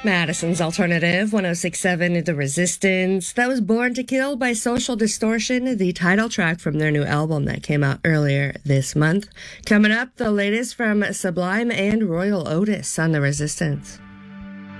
Madison's Alternative 1067 The Resistance. That was Born to Kill by Social Distortion, the title track from their new album that came out earlier this month. Coming up, the latest from Sublime and Royal Otis on The Resistance.